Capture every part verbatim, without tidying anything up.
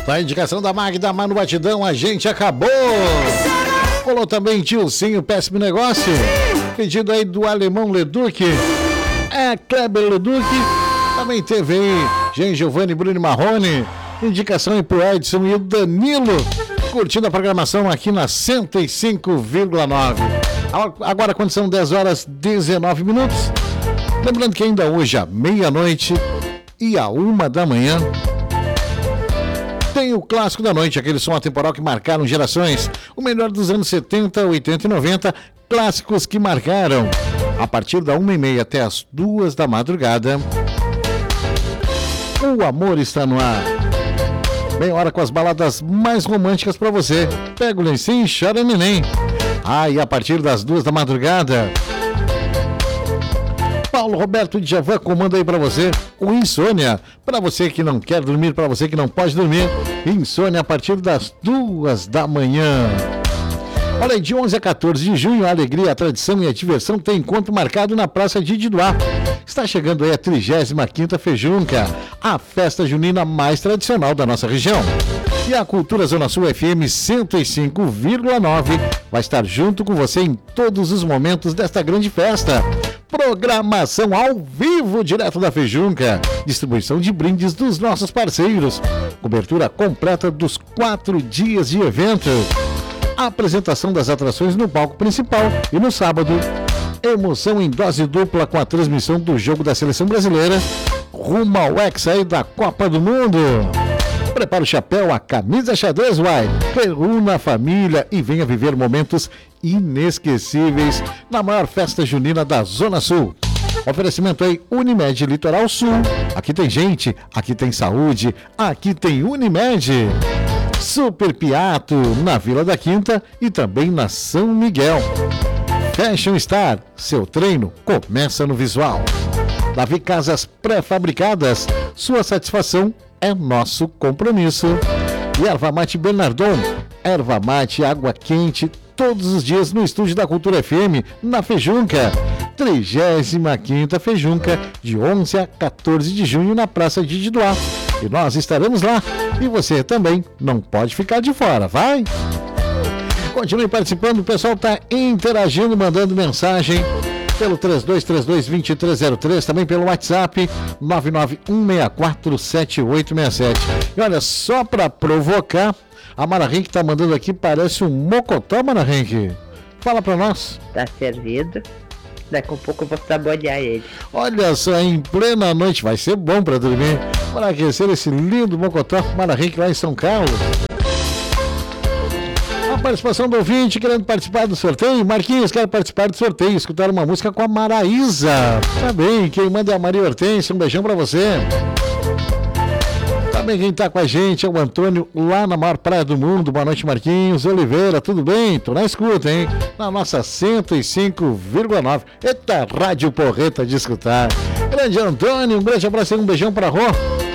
A indicação da Magda, Mano Batidão, a gente acabou. Falou também Tiozinho, péssimo negócio. Pedido aí do Alemão Leduc. É, Kleber Leduc. Também teve aí Jean Giovanni, Bruno Marrone. Indicação aí pro Edson e o Danilo. Curtindo a programação aqui na cento e cinco vírgula nove. Agora, quando são dez horas e dezenove minutos. Lembrando que ainda hoje, à meia-noite e à uma da manhã, tem o clássico da noite, aquele som atemporal que marcaram gerações. O melhor dos anos setenta, oitenta e noventa, clássicos que marcaram. A partir da uma e meia até as duas da madrugada, o amor está no ar. Meia hora com as baladas mais românticas pra você. Pega o lencinho e chora neném. Ah, e a partir das duas da madrugada, Paulo Roberto Djavan comanda aí pra você o Insônia. Pra você que não quer dormir, pra você que não pode dormir, Insônia a partir das duas da manhã. Olha aí, de onze a quatorze de junho, a alegria, a tradição e a diversão tem encontro marcado na Praça de Diduá. Está chegando aí a trigésima quinta Fejunca, a festa junina mais tradicional da nossa região. E a Cultura Zona Sul F M cento e cinco vírgula nove vai estar junto com você em todos os momentos desta grande festa. Programação ao vivo, direto da Fejunca. Distribuição de brindes dos nossos parceiros. Cobertura completa dos quatro dias de evento. A apresentação das atrações no palco principal e no sábado, emoção em dose dupla com a transmissão do jogo da Seleção Brasileira rumo ao Hexa da Copa do Mundo. Prepara o chapéu, a camisa xadrez, uai. Reúna a família e venha viver momentos inesquecíveis na maior festa junina da Zona Sul. Oferecimento aí Unimed Litoral Sul. Aqui tem gente, aqui tem saúde, aqui tem Unimed. Super Piato, na Vila da Quinta e também na São Miguel. Fashion Star, seu treino começa no visual. Davi Casas Pré-Fabricadas, sua satisfação é nosso compromisso. E Erva Mate Bernardon, erva mate, água quente, todos os dias no estúdio da Cultura F M, na Fejunca. trigésima quinta Fejunca, de onze a quatorze de junho, na Praça de Diduá. E nós estaremos lá. E você também não pode ficar de fora, vai? Continue participando, o pessoal está interagindo, mandando mensagem pelo três dois três dois, dois três zero três, também pelo WhatsApp nove nove um seis quatro sete oito seis sete. E olha, só para provocar, a Mara Henrique está mandando aqui, parece um mocotó, Mara Henrique. Fala para nós. Tá servido. Daqui a pouco eu vou saborear ele. Olha só, em plena noite, vai ser bom para dormir. Para aquecer esse lindo mocotó, Mara Henrique lá em São Carlos. A participação do ouvinte querendo participar do sorteio. Marquinhos quer participar do sorteio, escutar uma música com a Maraísa. Tá bem, quem manda é a Maria Hortência, um beijão para você. Também quem tá com a gente é o Antônio, lá na maior praia do mundo. Boa noite, Marquinhos Oliveira, tudo bem? Tô na escuta, hein? Na nossa cento e cinco vírgula nove. Eita, rádio porreta de escutar. Grande Antônio, um grande abraço e um beijão pra Rô.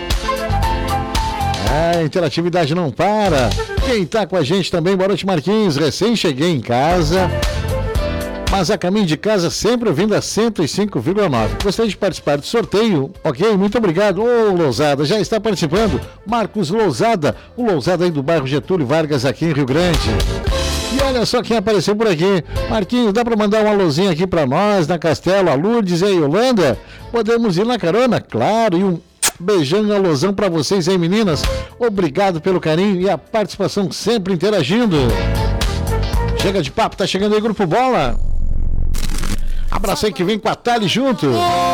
A interatividade não para. Quem tá com a gente também, boa noite, Marquinhos. Recém cheguei em casa, mas a caminho de casa sempre ouvindo a cento e cinco vírgula nove. Gostaria de participar do sorteio, ok? Muito obrigado. Ô, Lousada, já está participando. Marcos Lousada, o Lousada aí do bairro Getúlio Vargas, aqui em Rio Grande. E olha só quem apareceu por aqui. Marquinhos, dá para mandar um alôzinho aqui para nós, na Castelo, a Lourdes e a Yolanda? Podemos ir na carona? Claro, e um beijão e alôzão para vocês aí, meninas. Obrigado pelo carinho e a participação sempre interagindo. Chega de papo, tá chegando aí Grupo Bola. Abraço aí que vem com a Thali junto.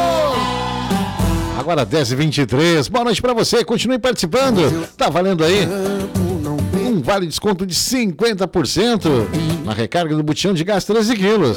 Agora dez e vinte e três. Boa noite pra você, continue participando. Tá valendo aí um vale desconto de cinquenta por cento na recarga do botijão de gás treze quilos.